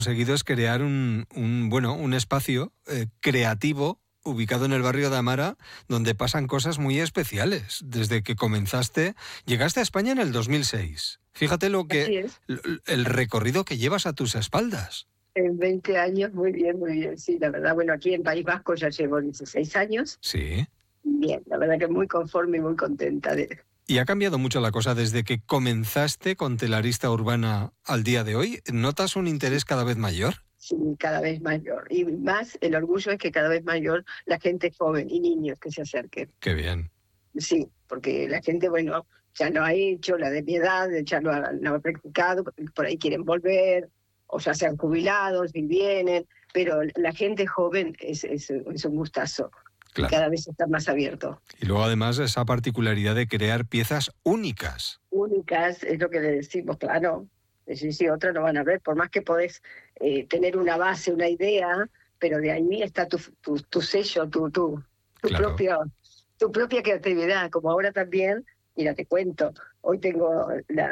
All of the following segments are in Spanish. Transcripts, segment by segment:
conseguido es crear un espacio creativo ubicado en el barrio de Amara, donde pasan cosas muy especiales. Desde que llegaste a España en el 2006. Fíjate Así es. el recorrido que llevas a tus espaldas. En 20 años, muy bien, muy bien. Sí, la verdad, bueno, aquí en País Vasco ya llevo 16 años. Sí. Bien, la verdad que muy conforme y muy contenta ¿Y ha cambiado mucho la cosa desde que comenzaste con Telarista Urbana al día de hoy? ¿Notas un interés cada vez mayor? Sí, cada vez mayor. Y más el orgullo es que cada vez mayor la gente joven y niños que se acerquen. Qué bien. Sí, porque la gente, bueno, ya lo ha hecho, la de mi edad, ya lo ha practicado, por ahí quieren volver, o ya se han jubilado y vienen, pero la gente joven es un gustazo. Claro. Y cada vez está más abierto. Y luego además esa particularidad de crear piezas únicas. Únicas, es lo que le decimos, claro. Sí, otras no van a ver, por más que podés tener una base, una idea, pero de ahí está tu sello, Claro. tu propia creatividad, como ahora también. Mira, te cuento, hoy tengo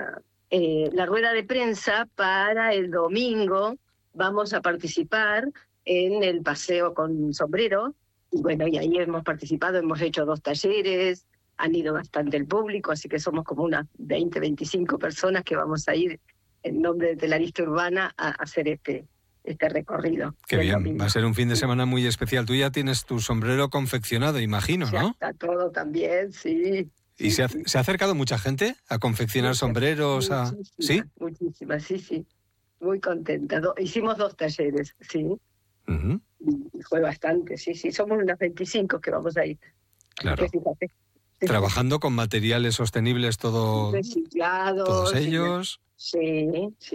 la rueda de prensa para el domingo, vamos a participar en el paseo con sombrero, y bueno, y ahí hemos participado, hemos hecho 2 talleres, han ido bastante el público, así que somos como unas 20, 25 personas que vamos a ir en nombre de Telarista Urbana a hacer este recorrido. Qué bien, domingo. Va a ser un fin de semana muy especial. Tú ya tienes tu sombrero confeccionado, imagino, ¿no? Ya está todo también, sí. ¿Y se ha acercado mucha gente a confeccionar sombreros? ¿Sí? Muchísimas, sí. Muy contenta. Hicimos 2 talleres, sí. Uh-huh. Y fue bastante, sí. Somos unas 25 que vamos a ir. Claro. Fíjate. Trabajando con materiales sostenibles reciclados. Todos ellos. Sí.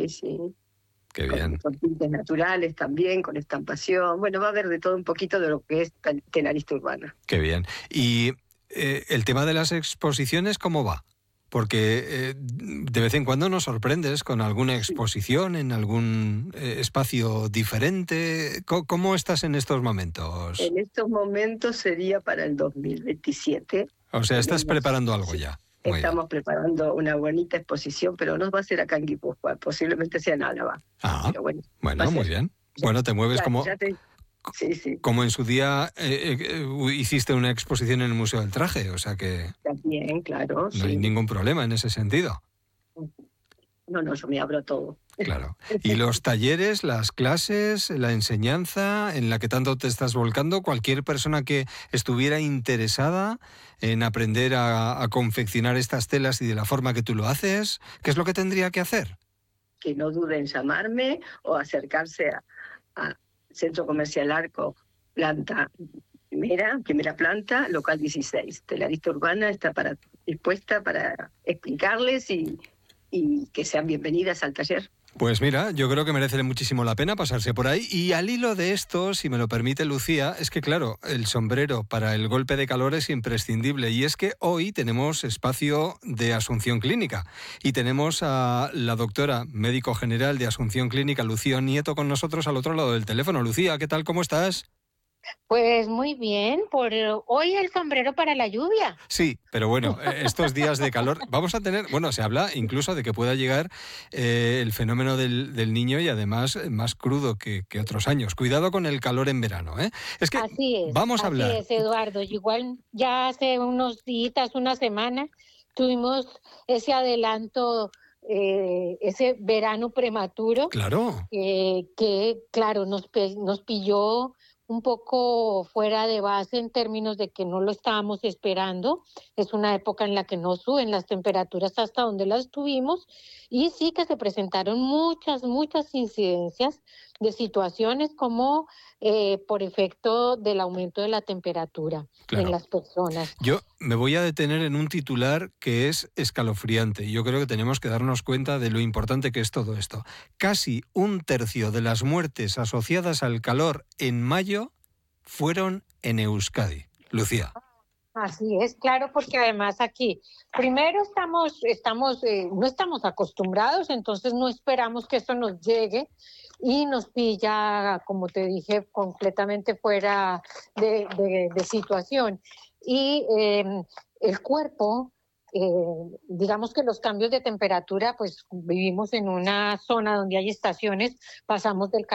Qué bien. Con tintes naturales también, con estampación. Bueno, va a haber de todo un poquito de lo que es Telarista Urbana. Qué bien. Y el tema de las exposiciones, ¿cómo va? Porque de vez en cuando nos sorprendes con alguna exposición en algún espacio diferente. ¿Cómo estás en estos momentos? En estos momentos sería para el 2027. O sea, estás preparando algo ya. Estamos preparando una bonita exposición, pero no va a ser acá en Guipúzcoa, posiblemente sea en Álava. Pero bueno, muy bien. Ya, bueno, te mueves Sí. Como en su día hiciste una exposición en el Museo del Traje, o sea que... También, claro. No hay ningún problema en ese sentido. No, yo me abro todo. Claro. Y los talleres, las clases, la enseñanza en la que tanto te estás volcando, cualquier persona que estuviera interesada en aprender a confeccionar estas telas y de la forma que tú lo haces, ¿qué es lo que tendría que hacer? Que no duden en llamarme o acercarse a Centro Comercial Arco, primera planta, local 16. Telarista Urbana está dispuesta para explicarles y que sean bienvenidas al taller. Pues mira, yo creo que merece muchísimo la pena pasarse por ahí. Y al hilo de esto, si me lo permite Lucía, es que claro, el sombrero para el golpe de calor es imprescindible. Y es que hoy tenemos espacio de Asunción Clínica. Y tenemos a la doctora médico general de Asunción Clínica, Lucía Nieto, con nosotros al otro lado del teléfono. Lucía, ¿qué tal? ¿Cómo estás? Pues muy bien, por hoy el sombrero para la lluvia. Sí, pero bueno, estos días de calor vamos a tener, se habla incluso de que pueda llegar el fenómeno del niño y además más crudo que otros años. Cuidado con el calor en verano, ¿eh? Es que así es, vamos a hablar. Así es, Eduardo. Igual ya hace unos días, una semana, tuvimos ese adelanto, ese verano prematuro. Claro. Que claro, nos pilló un poco fuera de base en términos de que no lo estábamos esperando. Es una época en la que no suben las temperaturas hasta donde las tuvimos y sí que se presentaron muchas incidencias de situaciones como por efecto del aumento de la temperatura en las personas. Yo me voy a detener en un titular que es escalofriante. Yo creo que tenemos que darnos cuenta de lo importante que es todo esto. Casi 1/3 de las muertes asociadas al calor en mayo fueron en Euskadi. Lucía. Así es, claro, porque además aquí, primero no estamos acostumbrados, entonces no esperamos que esto nos llegue y nos pilla, como te dije, completamente fuera de situación. Y el cuerpo digamos que los cambios de temperatura, pues vivimos en una zona donde hay estaciones, pasamos del